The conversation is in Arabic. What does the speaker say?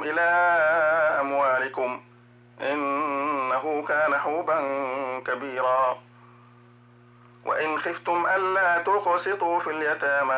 إلى أموالكم إنه كان حوبا كبيرا. وإن خفتم ألا تقسطوا في اليتامى